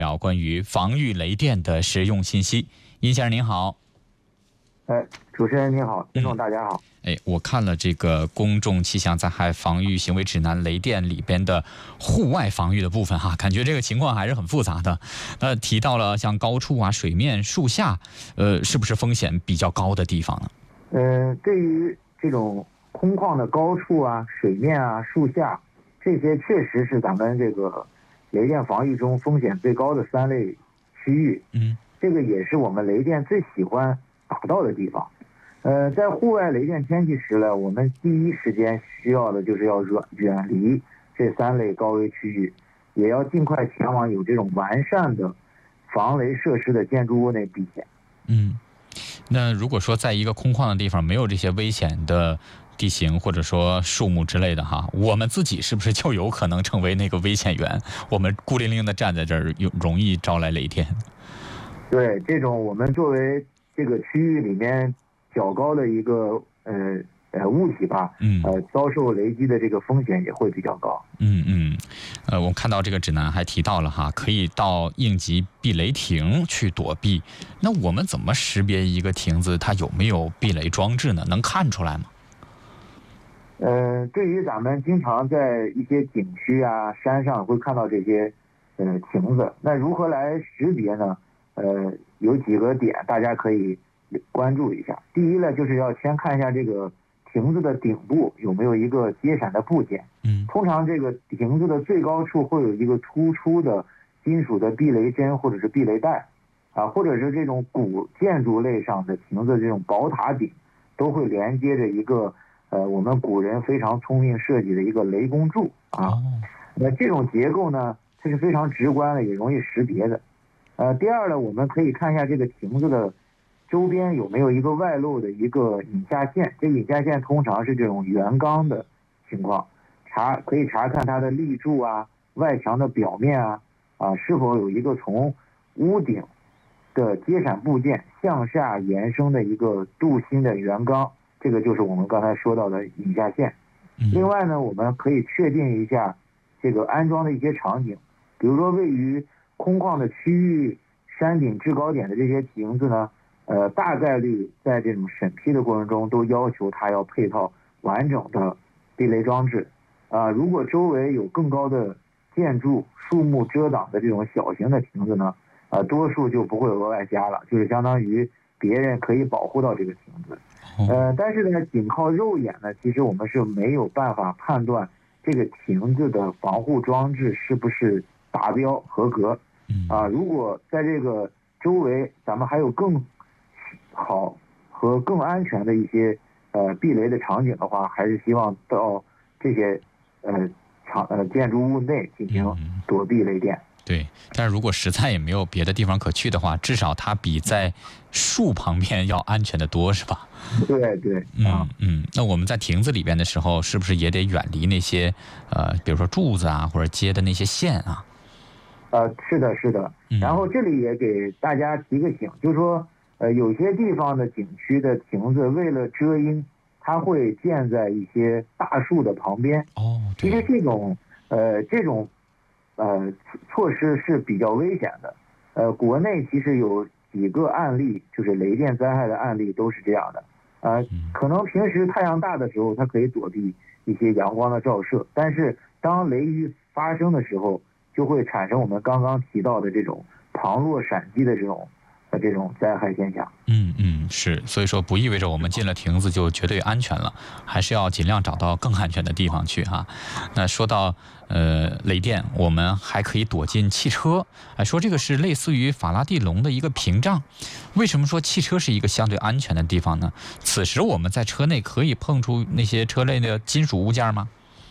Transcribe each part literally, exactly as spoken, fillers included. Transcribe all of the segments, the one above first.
聊关于防御雷电的实用信息。殷先生您好。 哎，主持人您好，听众大家好。 嗯、哎，我看了这个公众气象灾害防御行为指南雷电里边的户外防御的部分哈，感觉这个情况还是很复杂的。那提到了像高处啊、水面、树下，呃，是不是风险比较高的地方呢？ 嗯、呃，对于这种空旷的高处啊、水面啊、树下，这些确实是咱们这个雷电防御中风险最高的三类区域。 嗯， 这个也是我们雷电最喜欢打到的地方。呃，在户外雷电天气时呢，我们第一时间需要的就是要远远离这三类高危区域，也要尽快前往有这种完善的防雷设施的建筑物内避险。 嗯，那如果说在一个空旷的地方没有这些危险的地形或者说树木之类的哈，我们自己是不是就有可能成为那个危险源？我们孤零零的站在这儿，有容易招来雷电。 对，这种我们作为这个区域里面较高的一个呃呃物体吧， 嗯， 呃，遭受雷击的这个风险也会比较高。 嗯嗯，呃，我看到这个指南还提到了哈，可以到应急避雷亭去躲避。那我们怎么识别一个亭子它有没有避雷装置呢？能看出来吗？ 呃，对于咱们经常在一些景区啊、山上会看到这些呃亭子，那如何来识别呢？呃，有几个点大家可以关注一下。第一呢，就是要先看一下这个亭子的顶部有没有一个接闪的部件。 嗯， 通常这个亭子的最高处会有一个突出的金属的避雷针或者是避雷带，啊，或者是这种古建筑类上的亭子这种宝塔顶，都会连接着一个呃我们古人非常聪明设计的一个雷公柱啊。那这种结构呢，它是非常直观的，也容易识别的。呃，第二呢，我们可以看一下这个亭子的周边有没有一个外露的一个引下线，这引下线通常是这种圆钢的情况，查可以查看它的立柱啊、外墙的表面啊，啊是否有一个从屋顶的接闪部件向下延伸的一个镀锌的圆钢，这个就是我们刚才说到的引下线。另外呢，我们可以确定一下这个安装的一些场景，比如说位于空旷的区域、山顶制高点的这些亭子呢，呃，大概率在这种审批的过程中都要求它要配套完整的避雷装置。啊、呃，如果周围有更高的建筑、树木遮挡的这种小型的亭子呢，啊、呃，多数就不会额外加了，就是相当于别人可以保护到这个亭子。呃，但是呢，仅靠肉眼呢，其实我们是没有办法判断这个亭子的防护装置是不是达标合格。啊，如果在这个周围咱们还有更好和更安全的一些呃避雷的场景的话，还是希望到这些呃场呃建筑物内进行躲避雷电。 对，但是如果实在也没有别的地方可去的话，至少它比在树旁边要安全的多，是吧？ 对对， 嗯嗯。那我们在亭子里边的时候，是不是也得远离那些呃，比如说柱子啊，或者接的那些线啊？ 呃，是的，是的。然后这里也给大家提个醒，就是说，呃，有些地方的景区的亭子为了遮阴，它会建在一些大树的旁边。 哦， 其实这种呃这种呃措施是比较危险的。呃，国内其实有几个案例，就是雷电灾害的案例都是这样的。呃，可能平时太阳大的时候，它可以躲避一些阳光的照射，但是当雷雨发生的时候，就会产生我们刚刚提到的这种旁落闪击的这种呃这种灾害现象。 嗯嗯，是，所以说不意味着我们进了亭子就绝对安全了，还是要尽量找到更安全的地方去哈。那说到呃雷电，我们还可以躲进汽车，哎，说这个是类似于法拉第笼的一个屏障。为什么说汽车是一个相对安全的地方呢？此时我们在车内可以碰触那些车内的金属物件吗？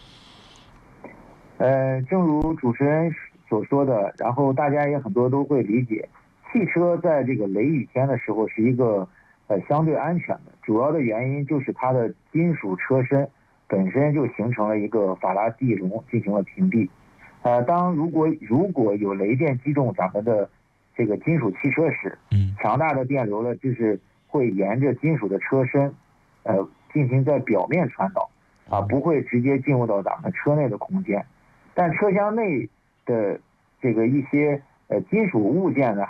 呃，正如主持人所说的，然后大家也很多都会理解，汽车在这个雷雨天的时候是一个呃相对安全的，主要的原因就是它的金属车身本身就形成了一个法拉第笼进行了屏蔽。呃，当如果如果有雷电击中咱们的这个金属汽车时， 嗯， 强大的电流呢，就是会沿着金属的车身，呃，进行在表面传导，啊，不会直接进入到咱们车内的空间。但车厢内的这个一些呃金属物件呢